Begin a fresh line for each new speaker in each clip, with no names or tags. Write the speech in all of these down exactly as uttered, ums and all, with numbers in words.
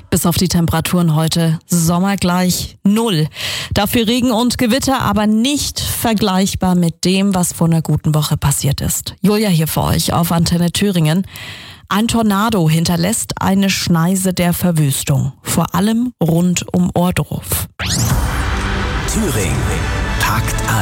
Bis auf die Temperaturen heute sommergleich null. Dafür Regen und Gewitter, aber nicht vergleichbar mit dem, was vor einer guten Woche passiert ist. Julia hier für euch auf Antenne Thüringen. Ein Tornado hinterlässt eine Schneise der Verwüstung, vor allem rund um Ohrdruf.
Thüringen packt an.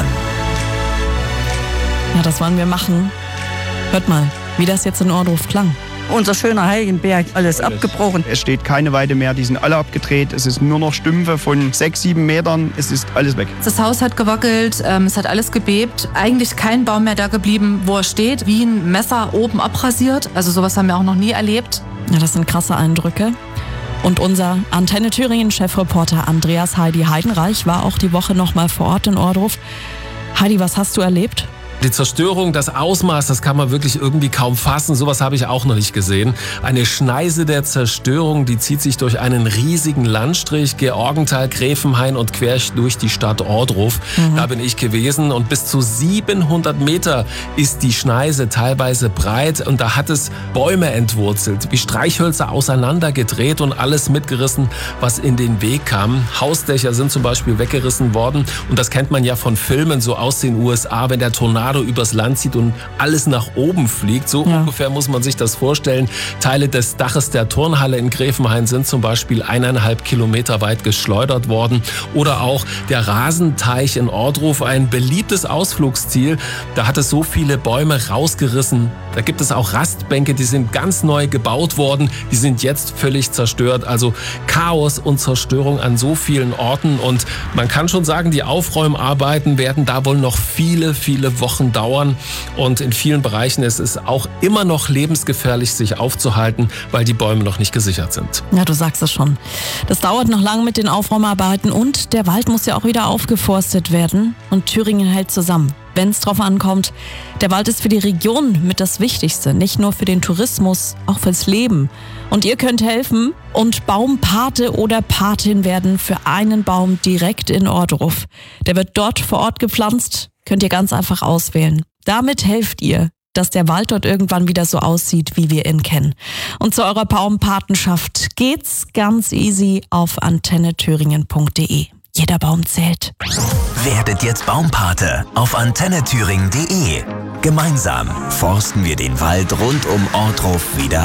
Ja, das wollen wir machen. Hört mal, wie das jetzt in Ohrdruf klang.
Unser schöner Heiligenberg, alles, alles abgebrochen.
Es steht keine Weide mehr, die sind alle abgedreht. Es ist nur noch Stümpfe von sechs, sieben Metern. Es ist alles weg.
Das Haus hat gewackelt, ähm, es hat alles gebebt. Eigentlich kein Baum mehr da geblieben, wo er steht. Wie ein Messer oben abrasiert. Also sowas haben wir auch noch nie erlebt.
Ja, das sind krasse Eindrücke. Und unser Antenne Thüringen-Chefreporter Andreas Heidi Heidenreich war auch die Woche noch mal vor Ort in Ohrdruf. Heidi, was hast du erlebt?
Die Zerstörung, das Ausmaß, das kann man wirklich irgendwie kaum fassen. Sowas habe ich auch noch nicht gesehen. Eine Schneise der Zerstörung, die zieht sich durch einen riesigen Landstrich, Georgenthal, Gräfenhain und quer durch die Stadt Ohrdruf. Mhm. Da bin ich gewesen und bis zu siebenhundert Meter ist die Schneise teilweise breit und da hat es Bäume entwurzelt, wie Streichhölzer auseinandergedreht und alles mitgerissen, was in den Weg kam. Hausdächer sind zum Beispiel weggerissen worden und das kennt man ja von Filmen so aus den U S A, wenn der Tornado übers Land zieht und alles nach oben fliegt. So ja. ungefähr muss man sich das vorstellen. Teile des Daches der Turnhalle in Gräfenhain sind zum Beispiel eineinhalb Kilometer weit geschleudert worden. Oder auch der Rasenteich in Ohrdruf, ein beliebtes Ausflugsziel. Da hat es so viele Bäume rausgerissen. Da gibt es auch Rastbänke, die sind ganz neu gebaut worden. Die sind jetzt völlig zerstört. Also Chaos und Zerstörung an so vielen Orten. Und man kann schon sagen, die Aufräumarbeiten werden da wohl noch viele, viele Wochen dauern und in vielen Bereichen ist es auch immer noch lebensgefährlich, sich aufzuhalten, weil die Bäume noch nicht gesichert sind.
Ja, du sagst es schon. Das dauert noch lange mit den Aufräumarbeiten und der Wald muss ja auch wieder aufgeforstet werden und Thüringen hält zusammen. Wenn es drauf ankommt, der Wald ist für die Region mit das Wichtigste, nicht nur für den Tourismus, auch fürs Leben. Und ihr könnt helfen und Baumpate oder Patin werden für einen Baum direkt in Ohrdruf. Der wird dort vor Ort gepflanzt, könnt ihr ganz einfach auswählen. Damit helft ihr, dass der Wald dort irgendwann wieder so aussieht, wie wir ihn kennen. Und zu eurer Baumpatenschaft geht's ganz easy auf antenne thüringen punkt de. Jeder Baum zählt.
Werdet jetzt Baumpate auf antenne thüringen punkt de. Gemeinsam forsten wir den Wald rund um Ohrdruf wieder